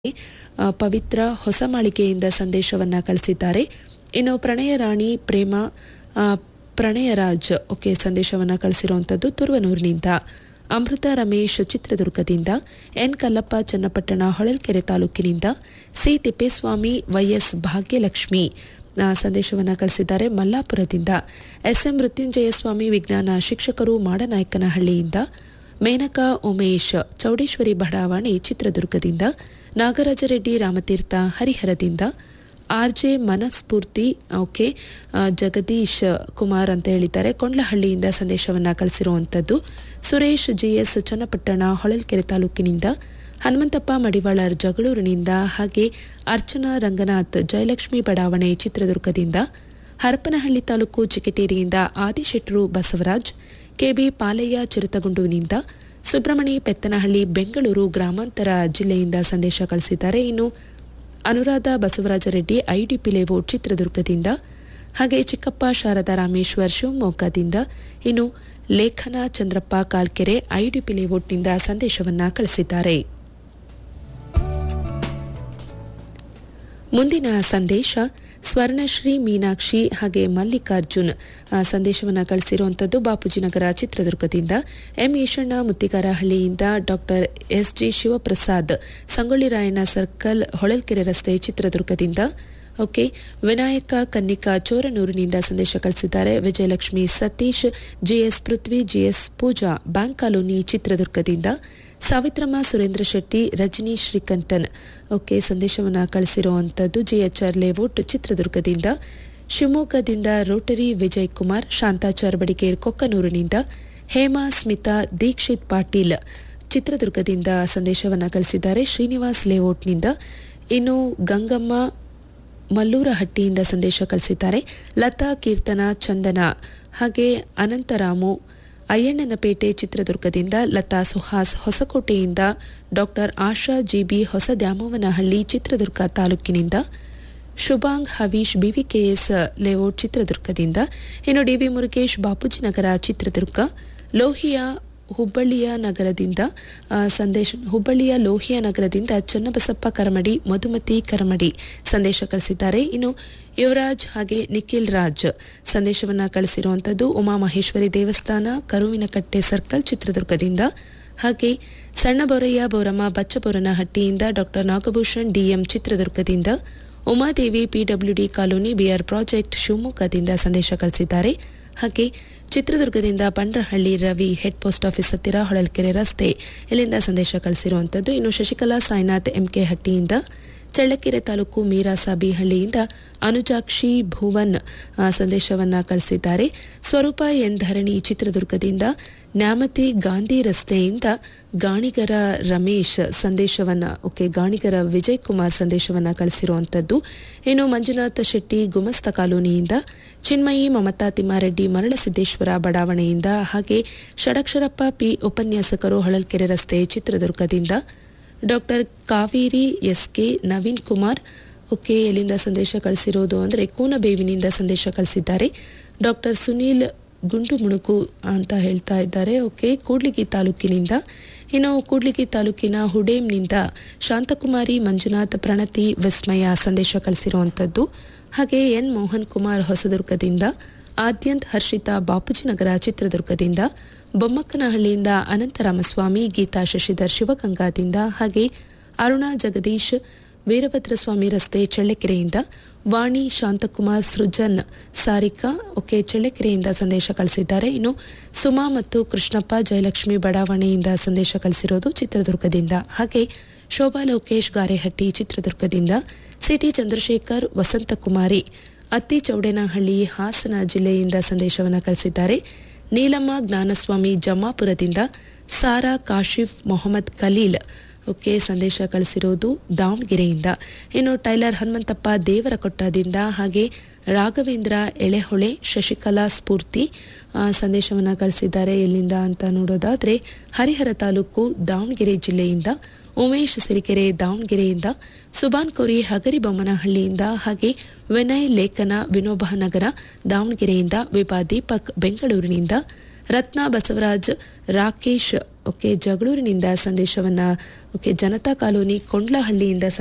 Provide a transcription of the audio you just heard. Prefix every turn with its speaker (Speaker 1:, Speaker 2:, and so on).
Speaker 1: ಪವಿತ್ರ ಹೊಸಮಾಳಿಗೆಯಿಂದ ಸಂದೇಶವನ್ನ ಕಳಿಸಿದ್ದಾರೆ. ಇನ್ನು ಪ್ರಣಯ ರಾಣಿ ಪ್ರೇಮ ಪ್ರಣಯರಾಜ್ ಸಂದೇಶವನ್ನ ಕಳಿಸಿರುವಂತದ್ದು ತುರುವನೂರಿನಿಂದ. ಅಮೃತ ರಮೇಶ್ ಚಿತ್ರದುರ್ಗದಿಂದ, ಎನ್ ಕಲ್ಲಪ್ಪ ಚನ್ನಪಟ್ಟಣ ಹೊಳಲ್ಕೆರೆ ತಾಲೂಕಿನಿಂದ, ಸಿ ತಿಪ್ಪೇಸ್ವಾಮಿ ವೈಎಸ್ ಭಾಗ್ಯಲಕ್ಷ್ಮಿ ಸಂದೇಶವನ್ನ ಕಳಿಸಿದ್ದಾರೆ ಮಲ್ಲಾಪುರದಿಂದ. ಎಸ್ಎಂ ಮೃತ್ಯುಂಜಯ ಸ್ವಾಮಿ ವಿಜ್ಞಾನ ಶಿಕ್ಷಕರು ಮಾಡನಾಯಕನಹಳ್ಳಿಯಿಂದ, ಮೇನಕಾ ಉಮೇಶ್ ಚೌಡೇಶ್ವರಿ ಬಡಾವಣೆ ಚಿತ್ರದುರ್ಗದಿಂದ, ನಾಗರಾಜರೆಡ್ಡಿ ರಾಮತೀರ್ಥ ಹರಿಹರದಿಂದ, ಆರ್ಜೆ ಮನಸ್ಫೂರ್ತಿ ಜಗದೀಶ್ ಕುಮಾರ್ ಅಂತ ಹೇಳಿದ್ದಾರೆ ಕೊಂಡ್ಲಹಳ್ಳಿಯಿಂದ ಸಂದೇಶವನ್ನ ಕಳಿಸಿರುವಂತದ್ದು. ಸುರೇಶ್ ಜಿಎಸ್ ಚನ್ನಪಟ್ಟಣ ಹೊಳಲ್ಕೆರೆ ತಾಲೂಕಿನಿಂದ, ಹನುಮಂತಪ್ಪ ಮಡಿವಾಳರ್ ಜಗಳೂರಿನಿಂದ, ಹಾಗೆ ಅರ್ಚನಾ ರಂಗನಾಥ್ ಜಯಲಕ್ಷ್ಮಿ ಬಡಾವಣೆ ಚಿತ್ರದುರ್ಗದಿಂದ, ಹರಪನಹಳ್ಳಿ ತಾಲೂಕು ಚಿಕಟೇರಿಯಿಂದ ಆದಿಶೆಟ್ರು ಬಸವರಾಜ್, ಕೆಬಿ ಪಾಲಯ್ಯ ಚಿರತಗುಂಡುವಿನಿಂದ, ಸುಬ್ರಹ್ಮಣಿ ಪೆತ್ತನಹಳ್ಳಿ ಬೆಂಗಳೂರು ಗ್ರಾಮಾಂತರ ಜಿಲ್ಲೆಯಿಂದ ಸಂದೇಶ ಕಳಿಸಿದ್ದಾರೆ. ಇನ್ನು ಅನುರಾಧ ಬಸವರಾಜರೆಡ್ಡಿ ಐಡಿಪಿ ಲೇಔಟ್ ಚಿತ್ರದುರ್ಗದಿಂದ, ಹಾಗೆ ಚಿಕ್ಕಪ್ಪ ಶಾರದಾ ರಾಮೇಶ್ವರ್ ಶಿವಮೊಗ್ಗದಿಂದ, ಇನ್ನು ಲೇಖನ ಚಂದ್ರಪ್ಪ ಕಾಲ್ಕೆರೆ ಐಡಿಪಿ ಲೇಔಟ್ನಿಂದ ಸಂದೇಶವನ್ನ ಕಳಿಸಿದ್ದಾರೆ. ಮುಂದಿನ ಸಂದೇಶ ಸ್ವರ್ಣಶ್ರೀ ಮೀನಾಕ್ಷಿ ಹಾಗೆ ಮಲ್ಲಿಕಾರ್ಜುನ್ ಸಂದೇಶವನ್ನ ಕಳಿಸಿರುವಂತದ್ದು ಬಾಪೂಜಿನಗರ ಚಿತ್ರದುರ್ಗದಿಂದ. M Eshanna ಮುತ್ತಿಗಾರಹಳ್ಳಿಯಿಂದ, doctor S G Shivaprasad Sangolli Rayanna circle Holalkere ರಸ್ತೆ ಚಿತ್ರದುರ್ಗದಿಂದ, ವಿನಾಯಕ ಕನ್ನಿಕಾ ಚೋರನೂರಿನಿಂದ ಸಂದೇಶ ಕಳಿಸಿದ್ದಾರೆ. ವಿಜಯಲಕ್ಷ್ಮಿ ಸತೀಶ್, ಜಿಎಸ್ ಪೃಥ್ವಿ, ಜಿಎಸ್ ಪೂಜಾ ಬ್ಯಾಂಕ್ ಕಾಲೋನಿ ಚಿತ್ರದುರ್ಗದಿಂದ, ಸಾವಿತ್ರಮ್ಮ ಸುರೇಂದ್ರ ಶೆಟ್ಟಿ, ರಜನಿ ಶ್ರೀಕಂಠನ್ ಸಂದೇಶವನ್ನು ಕಳಿಸಿರುವಂತದ್ದು ಜಿಎಚ್ಆರ್ ಲೇಔಟ್ ಚಿತ್ರದುರ್ಗದಿಂದ. ಶಿವಮೊಗ್ಗದಿಂದ ರೋಟರಿ ವಿಜಯ್ ಕುಮಾರ್, ಶಾಂತಾಚಾರ್ ಬಡಿಗೇರ್ ಕೊಕ್ಕನೂರಿನಿಂದ, ಹೇಮಾ ಸ್ಮಿತಾ ದೀಕ್ಷಿತ್ ಪಾಟೀಲ್ ಚಿತ್ರದುರ್ಗದಿಂದ ಸಂದೇಶವನ್ನು ಕಳಿಸಿದ್ದಾರೆ ಶ್ರೀನಿವಾಸ್ ಲೇಔಟ್ನಿಂದ. ಇನ್ನು ಗಂಗಮ್ಮ ಮಲ್ಲೂರಹಟ್ಟಿಯಿಂದ ಸಂದೇಶ ಕಳಿಸಿದ್ದಾರೆ. ಲತಾ ಕೀರ್ತನ ಚಂದನ ಹಾಗೆ ಅನಂತರಾಮು ಅಯ್ಯಣ್ಣನಪೇಟೆ ಚಿತ್ರದುರ್ಗದಿಂದ, ಲತಾ ಸುಹಾಸ್ ಹೊಸಕೋಟೆಯಿಂದ, ಡಾಕ್ಟರ್ ಆಶಾ ಜಿಬಿ ಹೊಸದ್ಯಾಮವನಹಳ್ಳಿ ಚಿತ್ರದುರ್ಗ ತಾಲೂಕಿನಿಂದ, ಶುಭಾಂಗ್ ಹವೀಶ್ ಬಿವಿಕೆಎಸ್ ಲೇಔಟ್ ಚಿತ್ರದುರ್ಗದಿಂದ, ಇನ್ನು ಡಿವಿ ಮುರುಗೇಶ್ ಬಾಪೂಜಿನಗರ ಚಿತ್ರದುರ್ಗ, ಲೋಹಿಯಾ ಹುಬ್ಬಳ್ಳಿಯ ಲೋಹಿಯಾ ನಗರದಿಂದ ಚನ್ನಬಸಪ್ಪ ಕರಮಡಿ, ಮಧುಮತಿ ಕರಮಡಿ ಸಂದೇಶ ಕಳಿಸಿದ್ದಾರೆ. ಇನ್ನು ಯುವರಾಜ್ ಹಾಗೆ ನಿಖಿಲ್ ರಾಜ್ ಸಂದೇಶವನ್ನ ಕಳಿಸಿರುವಂತದ್ದು ಉಮಾಮಹೇಶ್ವರಿ ದೇವಸ್ಥಾನ ಕರುವಿನಕಟ್ಟೆ ಸರ್ಕಲ್ ಚಿತ್ರದುರ್ಗದಿಂದ, ಹಾಗೆ ಸಣ್ಣ ಬೋರಯ್ಯ ಬೋರಮ್ಮ ಬಚ್ಚಬೋರನಹಟ್ಟಿಯಿಂದ, ಡಾಕ್ಟರ್ ನಾಗಭೂಷಣ್ ಡಿಎಂ ಚಿತ್ರದುರ್ಗದಿಂದ, Umadevi PWD colony B R project ಶಿವಮೊಗ್ಗದಿಂದ ಸಂದೇಶ ಕಳಿಸಿದ್ದಾರೆ. ಹಾಗೆ ಚಿತ್ರದುರ್ಗದಿಂದ ಬಂಡ್ರಹಳ್ಳಿ ರವಿ ಹೆಡ್ ಪೋಸ್ಟ್ ಆಫೀಸ್ ಹತ್ತಿರ ಹೊಳಲ್ಕೆರೆ ರಸ್ತೆ ಇಲ್ಲಿಂದ ಸಂದೇಶ ಕಳಿಸಿರುವಂತದ್ದು. ಇನ್ನು ಶಶಿಕಲಾ ಸಾಯಿನಾಥ್ ಎಂಕೆ ಹಟ್ಟಿಯಿಂದ, ಚಳ್ಳಕೆರೆ ತಾಲೂಕು ಮೀರಾಸಾಬಿಹಳ್ಳಿಯಿಂದ ಅನುಜಾಕ್ಷಿ ಭುವನ್ ಸಂದೇಶವನ್ನ ಕಳಿಸಿದ್ದಾರೆ. ಸ್ವರೂಪ ಎನ್ ಧರಣಿ ಚಿತ್ರದುರ್ಗದಿಂದ, ನ್ಯಾಮತಿ ಗಾಂಧಿ ರಸ್ತೆಯಿಂದ ಗಾಣಿಗರ ರಮೇಶ್ ಗಾಣಿಗರ ವಿಜಯ್ ಕುಮಾರ್ ಸಂದೇಶವನ್ನ ಕಳಿಸಿರುವಂತದ್ದು. ಇನ್ನು ಮಂಜುನಾಥ ಶೆಟ್ಟಿ ಗುಮಸ್ತ ಕಾಲೋನಿಯಿಂದ, ಚಿನ್ಮಯಿ ಮಮತಾ ತಿಮ್ಮಾರೆಡ್ಡಿ ಮರಳಸಿದ್ದೇಶ್ವರ ಬಡಾವಣೆಯಿಂದ, ಹಾಗೆ ಷಡಕ್ಷರಪ್ಪ ಪಿ ಉಪನ್ಯಾಸಕರು ಹೊಳಲ್ಕೆರೆ ರಸ್ತೆ ಚಿತ್ರದುರ್ಗದಿಂದ, ಡಾಕ್ಟರ್ ಕಾವೇರಿ ಎಸ್ಕೆ ನವೀನ್ ಕುಮಾರ್ ಎಲ್ಲಿಂದ ಸಂದೇಶ ಕಳಿಸಿರೋದು ಅಂದರೆ ಕೂನಬೇವಿನಿಂದ ಸಂದೇಶ ಕಳಿಸಿದ್ದಾರೆ. ಡಾಕ್ಟರ್ ಸುನೀಲ್ ಗುಂಡು ಮುಣುಕು ಅಂತ ಹೇಳ್ತಾ ಇದ್ದಾರೆ ಕೂಡ್ಲಿಗಿ ತಾಲೂಕಿನಿಂದ. ಇನ್ನು ಕೂಡ್ಲಿಗಿ ತಾಲೂಕಿನ ಹುಡೇಮ್ನಿಂದ ಶಾಂತಕುಮಾರಿ ಮಂಜುನಾಥ್ ಪ್ರಣತಿ ವಿಸ್ಮಯ ಸಂದೇಶ ಕಳಿಸಿರುವಂತದ್ದು. ಹಾಗೆ ಎನ್ ಮೋಹನ್ ಕುಮಾರ್ ಹೊಸದುರ್ಗದಿಂದ, ಆದ್ಯಂತ್ ಹರ್ಷಿತಾ ಬಾಪೂಜಿನಗರ ಚಿತ್ರದುರ್ಗದಿಂದ, ಬೊಮ್ಮಕ್ಕನಹಳ್ಳಿಯಿಂದ ಅನಂತರಾಮಸ್ವಾಮಿ, ಗೀತಾ ಶಶಿಧರ್ ಶಿವಗಂಗಾದಿಂದ, ಹಾಗೆ ಅರುಣಾ ಜಗದೀಶ್ ವೀರಭದ್ರಸ್ವಾಮಿ ರಸ್ತೆ ಚಳ್ಳಕೆರೆಯಿಂದ, ವಾಣಿ ಶಾಂತಕುಮಾರ್ ಸೃಜನ್ ಸಾರಿಕಾ ಚಳ್ಳಕೆರೆಯಿಂದ ಸಂದೇಶ ಕಳಿಸಿದ್ದಾರೆ. ಇನ್ನು ಸುಮಾ ಮತ್ತು ಕೃಷ್ಣಪ್ಪ ಜಯಲಕ್ಷ್ಮಿ ಬಡಾವಣೆಯಿಂದ ಸಂದೇಶ ಕಳಿಸಿರೋದು ಚಿತ್ರದುರ್ಗದಿಂದ, ಹಾಗೆ ಶೋಭಾ ಲೋಕೇಶ್ ಗಾರೆಹಟ್ಟಿ ಚಿತ್ರದುರ್ಗದಿಂದ, ಸಿಟಿ ಚಂದ್ರಶೇಖರ್ ವಸಂತಕುಮಾರಿ ಅತ್ತಿ ಚೌಡೇನಹಳ್ಳಿ ಹಾಸನ ಜಿಲ್ಲೆಯಿಂದ ಸಂದೇಶವನ್ನು ಕಳಿಸಿದ್ದಾರೆ. ನೀಲಮ್ಮ ಜ್ಞಾನಸ್ವಾಮಿ ಜಮಾಪುರದಿಂದ, ಸಾರಾ ಕಾಶಿಫ್ ಮೊಹಮ್ಮದ್ ಖಲೀಲ್ ಸಂದೇಶ ಕಳಿಸಿರೋದು ದಾವಣಗೆರೆಯಿಂದ. ಇನ್ನು ಟೈಲರ್ ಹನುಮಂತಪ್ಪ ದೇವರಕೊಟ್ಟದಿಂದ, ಹಾಗೆ ರಾಘವೇಂದ್ರ ಎಳೆಹೊಳೆ ಶಶಿಕಲಾ ಸ್ಫೂರ್ತಿ ಸಂದೇಶವನ್ನು ಕಳಿಸಿದ್ದಾರೆ. ಎಲ್ಲಿಂದ ಅಂತ ನೋಡೋದಾದ್ರೆ ಹರಿಹರ ತಾಲೂಕು ದಾವಣಗೆರೆ ಜಿಲ್ಲೆಯಿಂದ, ಉಮೇಶ್ ಸಿರಿಕೆರೆ ದಾವಣಗೆರೆಯಿಂದ, ಸುಬಾನ್ ಕೋರಿ ಹಗರಿಬೊಮ್ಮನಹಳ್ಳಿಯಿಂದ, ಹಾಗೆ ವಿನಯ್ ಲೇಖನ ವಿನೋಬ ನಗರ ದಾವಣಗೆರೆಯಿಂದ, ವಿಭಾ ದೀಪಕ್ ಬೆಂಗಳೂರಿನಿಂದ, ರತ್ನ ಬಸವರಾಜ್ ರಾಕೇಶ್ ಓಕೆ ಜಗಳೂರಿನಿಂದ ಸಂದೇಶವನ್ನ ಓಕೆ ಜನತಾ ಕಾಲೋನಿ ಕೊಂಡ್ಲಹಳ್ಳಿಯಿಂದ